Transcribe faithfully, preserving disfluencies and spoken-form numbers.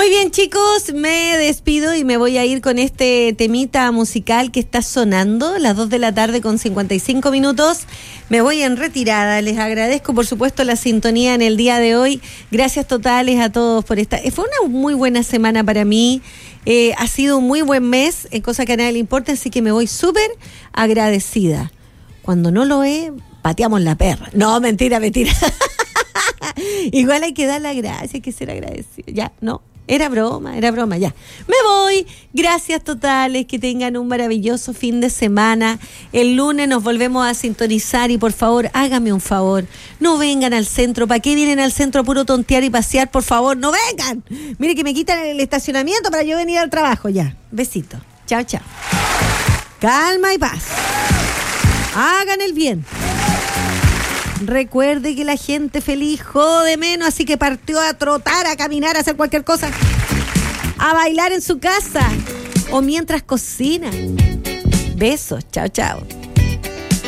Muy bien, chicos, me despido y me voy a ir con este temita musical que está sonando, las dos de la tarde con cincuenta y cinco minutos. Me voy en retirada. Les agradezco, por supuesto, la sintonía en el día de hoy. Gracias totales a todos por esta. Fue una muy buena semana para mí. Eh, ha sido un muy buen mes, en cosa que a nadie le importa, así que me voy súper agradecida. Cuando no lo es, pateamos la perra. No, mentira, mentira. Igual hay que dar la gracia, hay que ser agradecido. Ya, no. Era broma, era broma, ya. Me voy. Gracias totales, que tengan un maravilloso fin de semana. El lunes nos volvemos a sintonizar y por favor, hágame un favor. No vengan al centro. ¿Para qué vienen al centro a puro tontear y pasear? Por favor, no vengan. Mire que me quitan el estacionamiento para yo venir al trabajo, ya. Besito. Chao, chao. Calma y paz. Hagan el bien. Recuerde que la gente feliz jode menos, así que partió a trotar, a caminar, a hacer cualquier cosa, a bailar en su casa o mientras cocina. Besos, chao, chao.